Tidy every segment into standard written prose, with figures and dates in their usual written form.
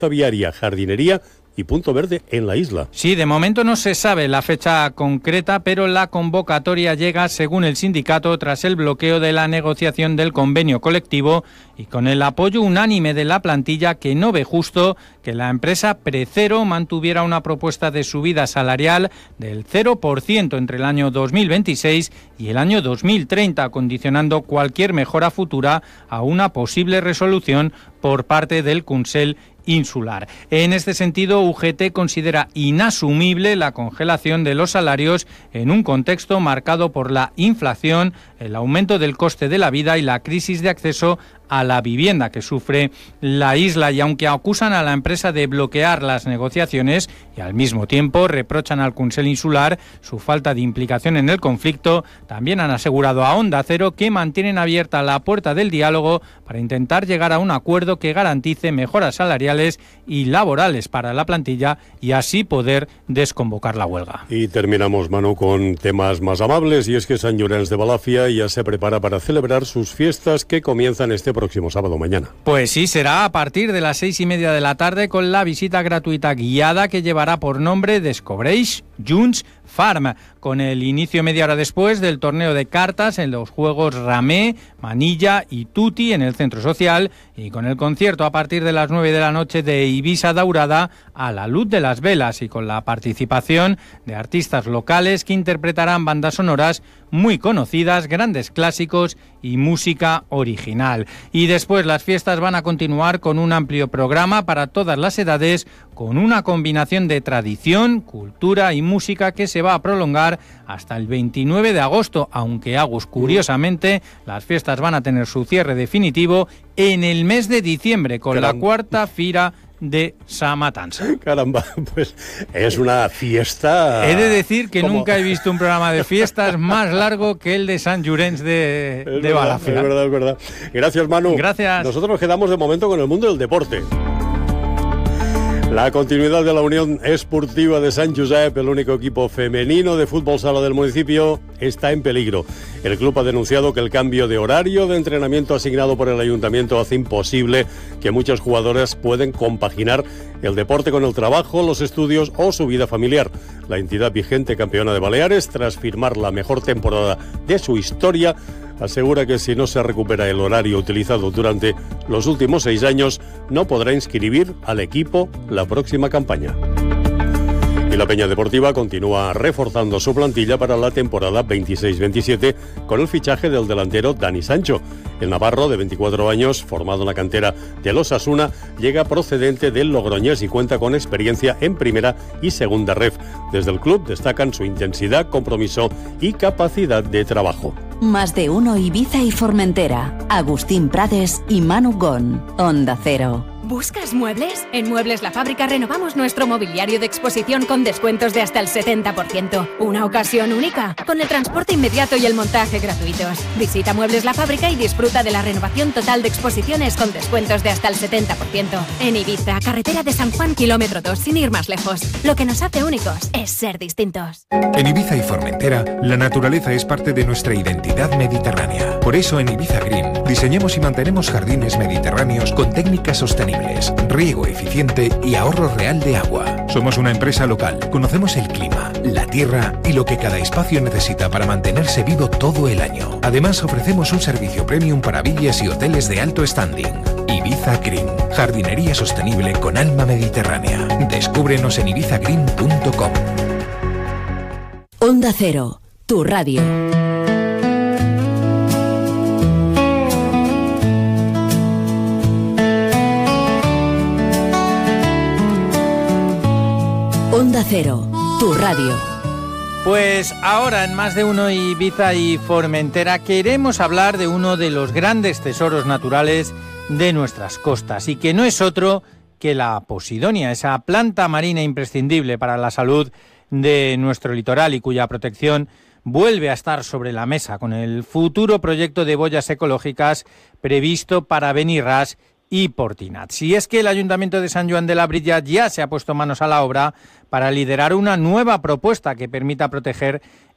viaria, jardinería y punto verde en la isla. Sí, de momento no se sabe la fecha concreta, pero la convocatoria llega, según el sindicato, tras el bloqueo de la negociación del convenio colectivo y con el apoyo unánime de la plantilla, que no ve justo que la empresa Precero mantuviera una propuesta de subida salarial del 0% entre el año 2026 y el año 2030, condicionando cualquier mejora futura a una posible resolución por parte del Consell Insular. En este sentido, UGT considera inasumible la congelación de los salarios en un contexto marcado por la inflación, el aumento del coste de la vida y la crisis de acceso a la vivienda que sufre la isla. Y aunque acusan a la empresa de bloquear las negociaciones y al mismo tiempo reprochan al Consell Insular su falta de implicación en el conflicto, también han asegurado a Onda Cero que mantienen abierta la puerta del diálogo para intentar llegar a un acuerdo que garantice mejoras salariales y laborales para la plantilla y así poder desconvocar la huelga. Y terminamos, Manu, con temas más amables, y es que Sant Llorenç de Balàfia ya se prepara para celebrar sus fiestas que comienzan este próximo sábado mañana. Pues sí, será a partir de las 6:30 de la tarde con la visita gratuita guiada que llevará por nombre Descobreix Junts Farm, con el inicio media hora después del torneo de cartas en los juegos Ramé, Manilla y Tutti en el Centro Social, y con el concierto a partir de las 9 de la noche de Ibiza Daurada a la luz de las velas, y con la participación de artistas locales que interpretarán bandas sonoras muy conocidas, grandes clásicos y música original. Y después las fiestas van a continuar con un amplio programa para todas las edades, con una combinación de tradición, cultura y música que se va a prolongar hasta el 29 de agosto, aunque curiosamente las fiestas van a tener su cierre definitivo en el mes de diciembre con la cuarta Fira de Sa Matança. Caramba, pues es una fiesta... He de decir que nunca he visto un programa de fiestas más largo que el de Sant Llorenç de Balàfia. Es verdad, es verdad. Gracias, Manu. Gracias. Nosotros nos quedamos de momento con el mundo del deporte. La continuidad de la Unión Esportiva de Sant Josep, el único equipo femenino de fútbol sala del municipio, está en peligro. El club ha denunciado que el cambio de horario de entrenamiento asignado por el ayuntamiento hace imposible que muchas jugadoras puedan compaginar el deporte con el trabajo, los estudios o su vida familiar. La entidad vigente campeona de Baleares, tras firmar la mejor temporada de su historia, asegura que si no se recupera el horario utilizado durante los últimos 6 años, no podrá inscribir al equipo la próxima campaña. Y la Peña Deportiva continúa reforzando su plantilla para la temporada 26-27 con el fichaje del delantero Dani Sancho. El navarro, de 24 años, formado en la cantera del Osasuna, llega procedente del Logroñés y cuenta con experiencia en primera y segunda ref. Desde el club destacan su intensidad, compromiso y capacidad de trabajo. Más de uno Ibiza y Formentera. Agustín Prades y Manu Gon. Onda Cero. ¿Buscas muebles? En Muebles La Fábrica renovamos nuestro mobiliario de exposición con descuentos de hasta el 70%. Una ocasión única, con el transporte inmediato y el montaje gratuitos. Visita Muebles La Fábrica y disfruta de la renovación total de exposiciones con descuentos de hasta el 70%. En Ibiza, carretera de San Juan, kilómetro 2, sin ir más lejos. Lo que nos hace únicos es ser distintos. En Ibiza y Formentera, la naturaleza es parte de nuestra identidad mediterránea. Por eso en Ibiza Green diseñamos y mantenemos jardines mediterráneos con técnicas sostenibles, riego eficiente y ahorro real de agua. Somos una empresa local, conocemos el clima, la tierra y lo que cada espacio necesita para mantenerse vivo todo el año. Además, ofrecemos un servicio premium para villas y hoteles de alto standing. Ibiza Green, jardinería sostenible con alma mediterránea. Descúbrenos en ibizagreen.com. Onda Cero, tu radio. Onda Cero, tu radio. Pues ahora en Más de Uno Ibiza y Formentera queremos hablar de uno de los grandes tesoros naturales de nuestras costas, y que no es otro que la posidonia, esa planta marina imprescindible para la salud de nuestro litoral y cuya protección vuelve a estar sobre la mesa con el futuro proyecto de boyas ecológicas previsto para Benirràs y Portinat. Si es que el Ayuntamiento de Sant Joan de Labrilla ya se ha puesto manos a la obra para liderar una nueva propuesta que permita proteger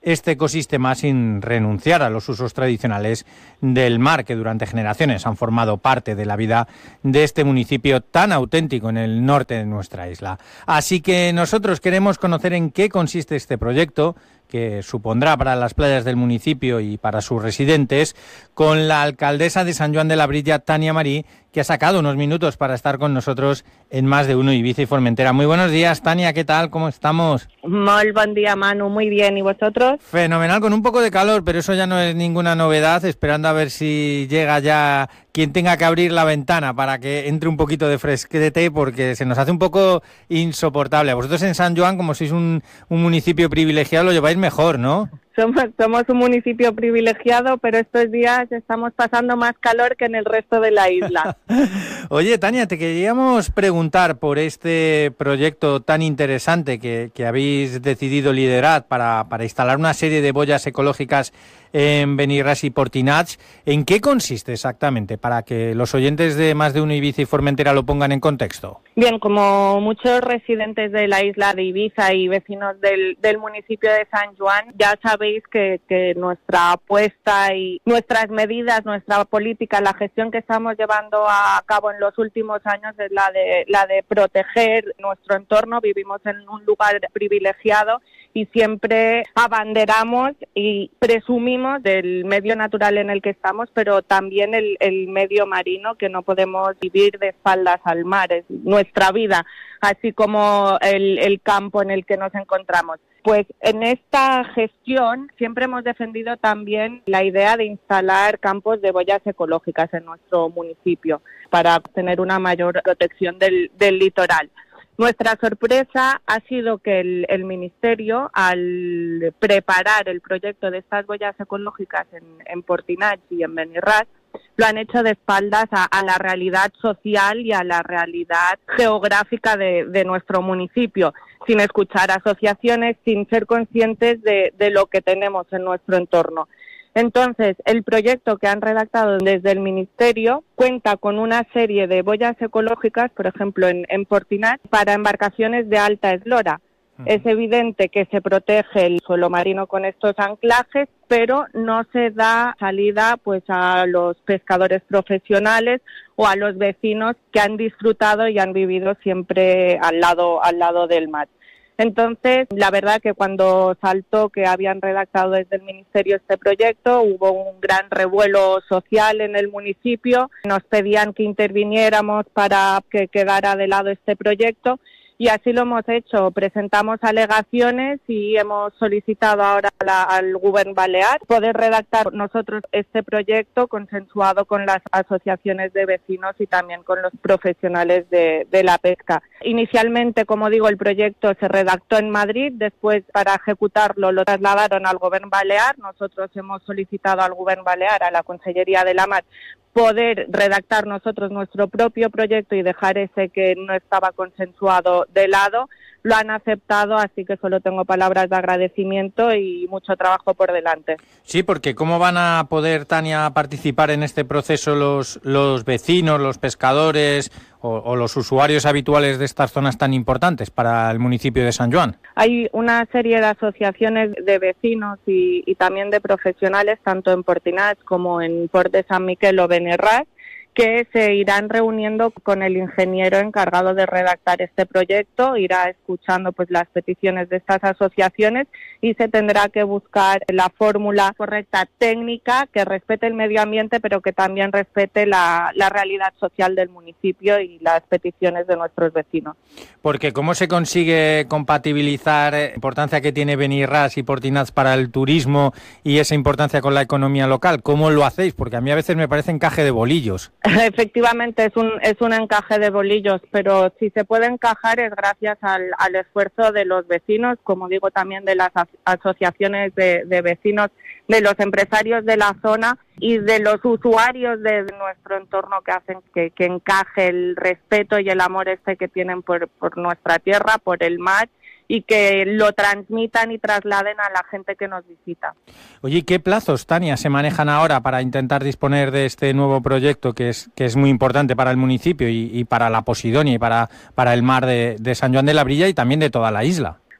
este ecosistema sin renunciar a los usos tradicionales del mar, que durante generaciones han formado parte de la vida de este municipio tan auténtico en el norte de nuestra isla. Así que nosotros queremos conocer en qué consiste este proyecto, que supondrá para las playas del municipio y para sus residentes, con la alcaldesa de Sant Joan de Labrilla, Tania Marí, que ha sacado unos minutos para estar con nosotros en Más de Uno Ibiza y Formentera. Muy buenos días, Tania, ¿qué tal? ¿Cómo estamos? Muy buen día, Manu, muy bien. ¿Y vosotros? Fenomenal, con un poco de calor, pero eso ya no es ninguna novedad, esperando a ver si llega ya quien tenga que abrir la ventana para que entre un poquito de fresquete, porque se nos hace un poco insoportable. A vosotros en Sant Joan, como sois un municipio privilegiado, lo lleváis mejor, ¿no? Somos un municipio privilegiado, pero estos días estamos pasando más calor que en el resto de la isla. Oye, Tania, te queríamos preguntar por este proyecto tan interesante que habéis decidido liderar para instalar una serie de boyas ecológicas en Benirras y Portinats. ¿En qué consiste exactamente, para que los oyentes de Más de Uno Ibiza y Formentera lo pongan en contexto? Bien, como muchos residentes de la isla de Ibiza y vecinos del municipio de Sant Joan, ya sabéis que nuestra apuesta y nuestras medidas, nuestra política, la gestión que estamos llevando a cabo en los últimos años es la de proteger nuestro entorno. Vivimos en un lugar privilegiado y siempre abanderamos y presumimos del medio natural en el que estamos, pero también el medio marino, que no podemos vivir de espaldas al mar, es nuestra vida, así como el campo en el que nos encontramos. Pues en esta gestión siempre hemos defendido también la idea de instalar campos de boyas ecológicas en nuestro municipio para obtener una mayor protección del litoral. Nuestra sorpresa ha sido que el Ministerio, al preparar el proyecto de estas boyas ecológicas en Portinats y en Benirras, lo han hecho de espaldas a la realidad social y a la realidad geográfica de nuestro municipio, sin escuchar asociaciones, sin ser conscientes de lo que tenemos en nuestro entorno. Entonces, el proyecto que han redactado desde el Ministerio cuenta con una serie de boyas ecológicas, por ejemplo, en Portinats, para embarcaciones de alta eslora. Es evidente que se protege el suelo marino con estos anclajes, pero no se da salida pues a los pescadores profesionales o a los vecinos que han disfrutado y han vivido siempre al lado del mar. Entonces, la verdad que cuando saltó que habían redactado desde el Ministerio este proyecto, hubo un gran revuelo social en el municipio. Nos pedían que interviniéramos para que quedara de lado este proyecto y así lo hemos hecho. Presentamos alegaciones y hemos solicitado ahora al Govern Balear poder redactar nosotros este proyecto consensuado con las asociaciones de vecinos y también con los profesionales de la pesca. Inicialmente, como digo, el proyecto se redactó en Madrid, después para ejecutarlo lo trasladaron al Govern Balear. Nosotros hemos solicitado al Govern Balear, a la Consellería de la Mar, poder redactar nosotros nuestro propio proyecto y dejar ese que no estaba consensuado de lado. Lo han aceptado, así que solo tengo palabras de agradecimiento y mucho trabajo por delante. Sí, porque ¿cómo van a poder, Tania, participar en este proceso los vecinos, los pescadores o los usuarios habituales de estas zonas tan importantes para el municipio de Sant Joan? Hay una serie de asociaciones de vecinos y también de profesionales, tanto en Portinats como en Port de Sant Miquel o Benirras, que se irán reuniendo con el ingeniero encargado de redactar este proyecto, irá escuchando pues las peticiones de estas asociaciones y se tendrá que buscar la fórmula correcta técnica que respete el medio ambiente, pero que también respete la realidad social del municipio y las peticiones de nuestros vecinos. Porque ¿cómo se consigue compatibilizar la importancia que tiene Benirras y Portinats para el turismo y esa importancia con la economía local? ¿Cómo lo hacéis? Porque a mí a veces me parece encaje de bolillos. Efectivamente es un encaje de bolillos, pero si se puede encajar es gracias al esfuerzo de los vecinos, como digo, también de las asociaciones de vecinos, de los empresarios de la zona y de los usuarios de nuestro entorno, que hacen que encaje el respeto y el amor que tienen por nuestra tierra, por el mar, y que lo transmitan y trasladen a la gente que nos visita. Oye, ¿qué plazos, Tania, se manejan ahora para intentar disponer de este nuevo proyecto que es muy importante para el municipio y para la Posidonia y para el mar de Sant Joan de Labrilla y también de toda la isla?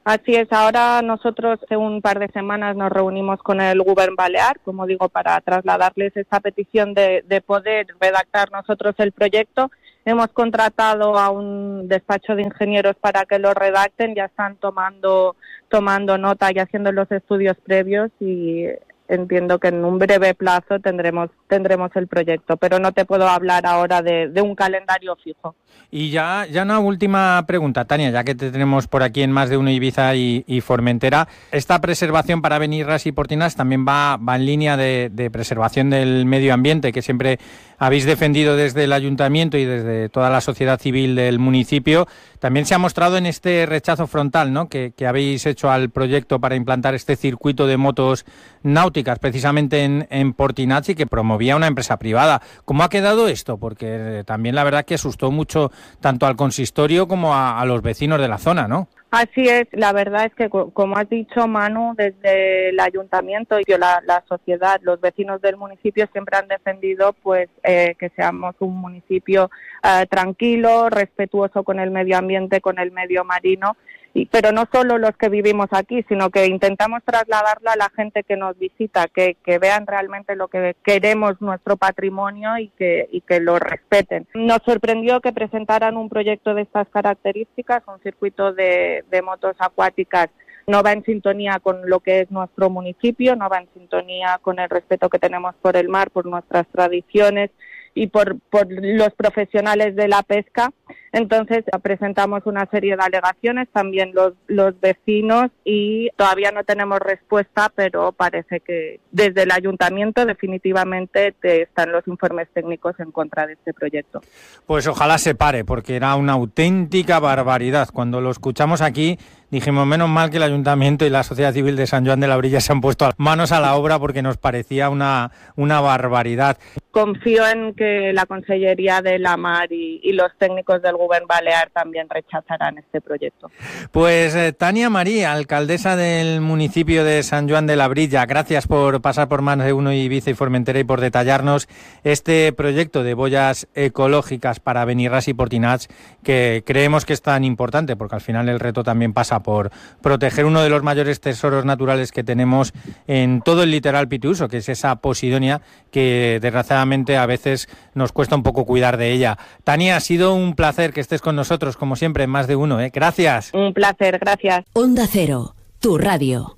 Así es, ahora nosotros hace un par de semanas nos reunimos con el Govern Balear, como digo, para trasladarles esta petición de poder redactar nosotros el proyecto. Hemos contratado a un despacho de ingenieros para que lo redacten, ya están tomando nota y haciendo los estudios previos y entiendo que en un breve plazo tendremos el proyecto, pero no te puedo hablar ahora de un calendario fijo. Y ya una última pregunta, Tania, ya que te tenemos por aquí en Más de Uno Ibiza y Formentera. Esta preservación para Benirras y Portinats también va en línea de preservación del medio ambiente, que siempre habéis defendido desde el Ayuntamiento y desde toda la sociedad civil del municipio. También se ha mostrado en este rechazo frontal, ¿no?, que habéis hecho al proyecto para implantar este circuito de motos náuticas, precisamente en Portinats, y que promovía una empresa privada. ¿Cómo ha quedado esto? Porque también la verdad que asustó mucho tanto al consistorio como a los vecinos de la zona, ¿no? Así es, la verdad es que, como has dicho, Manu, desde el ayuntamiento y la sociedad, los vecinos del municipio siempre han defendido pues que seamos un municipio tranquilo, respetuoso con el medio ambiente, con el medio marino, pero no solo los que vivimos aquí, sino que intentamos trasladarlo a la gente que nos visita, que vean realmente lo que queremos, nuestro patrimonio, y que lo respeten. Nos sorprendió que presentaran un proyecto de estas características, un circuito de motos acuáticas. No va en sintonía con lo que es nuestro municipio, no va en sintonía con el respeto que tenemos por el mar, por nuestras tradiciones y por los profesionales de la pesca. Entonces presentamos una serie de alegaciones, también los vecinos, y todavía no tenemos respuesta, pero parece que desde el ayuntamiento definitivamente están los informes técnicos en contra de este proyecto. Pues ojalá se pare, porque era una auténtica barbaridad. Cuando lo escuchamos aquí dijimos, menos mal que el ayuntamiento y la sociedad civil de Sant Joan de Labrilla se han puesto manos a la obra, porque nos parecía una barbaridad. Confío en que la Consellería de la Mar y los técnicos del Govern Balear también rechazarán este proyecto. Pues Tania Marí, alcaldesa del municipio de Sant Joan de Labrilla, gracias por pasar por Más de Uno Ibiza y Formentera y por detallarnos este proyecto de boyas ecológicas para Benirras y Portinats, que creemos que es tan importante, porque al final el reto también pasa por proteger uno de los mayores tesoros naturales que tenemos en todo el litoral pituoso, que es esa Posidonia, que desgraciadamente a veces nos cuesta un poco cuidar de ella. Tania, ha sido un placer que estés con nosotros, como siempre, en Más de Uno, ¿eh? Gracias. Un placer, gracias. Onda Cero, tu ràdio.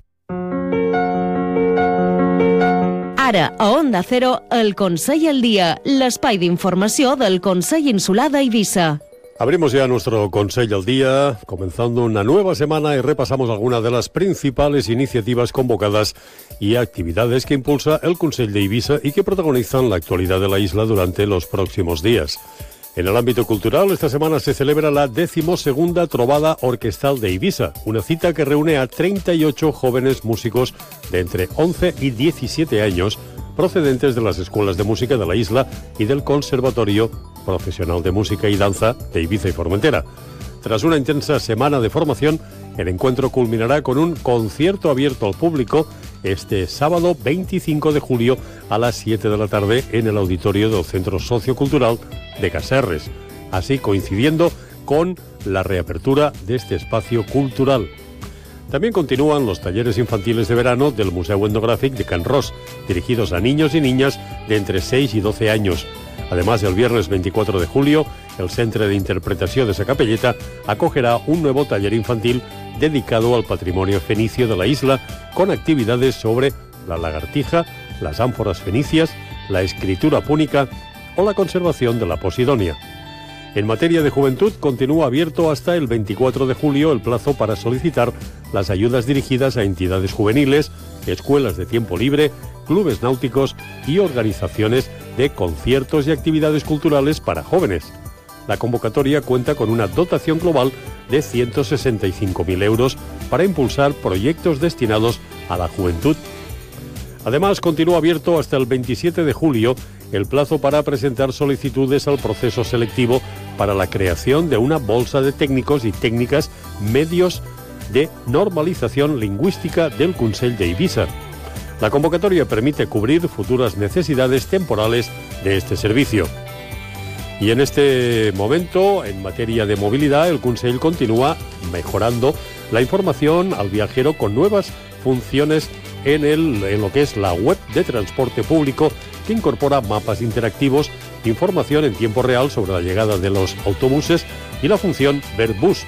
Ara, a Onda Cero, el Consell al Dia, l'espai d'informació del Consell Insular d'Eivissa. Abrimos ya nuestro Consell al Día, comenzando una nueva semana, y repasamos algunas de las principales iniciativas convocadas y actividades que impulsa el Consell de Eivissa y que protagonizan la actualidad de la isla durante los próximos días. En el ámbito cultural, esta semana se celebra la 12ª Trobada Orquestal de Eivissa, una cita que reúne a 38 jóvenes músicos de entre 11 y 17 años, procedentes de las escuelas de música de la isla y del Conservatorio Profesional de Música y Danza de Ibiza y Formentera. Tras una intensa semana de formación, el encuentro culminará con un concierto abierto al público este sábado 25 de julio a las 7 de la tarde en el auditorio del Centro Sociocultural de Casserres, así coincidiendo con la reapertura de este espacio cultural. También continúan los talleres infantiles de verano del Museu Etnogràfic de Can Ros, dirigidos a niños y niñas de entre 6 y 12 años. Además, el viernes 24 de julio, el Centre d'Interpretació de Sa Capelleta acogerá un nuevo taller infantil dedicado al patrimonio fenicio de la isla, con actividades sobre la lagartija, las ánforas fenicias, la escritura púnica o la conservación de la Posidonia. En materia de juventud, continúa abierto hasta el 24 de julio el plazo para solicitar las ayudas dirigidas a entidades juveniles, escuelas de tiempo libre, clubes náuticos y organizaciones de conciertos y actividades culturales para jóvenes. La convocatoria cuenta con una dotación global de 165.000 euros para impulsar proyectos destinados a la juventud. Además, continúa abierto hasta el 27 de julio el plazo para presentar solicitudes al proceso selectivo para la creación de una bolsa de técnicos y técnicas medios de normalización lingüística del Consell de Eivissa. La convocatoria permite cubrir futuras necesidades temporales de este servicio. Y en este momento, en materia de movilidad, el Consell continúa mejorando la información al viajero con nuevas funciones en lo que es la web de transporte público, que incorpora mapas interactivos, información en tiempo real sobre la llegada de los autobuses y la función Ver Bus,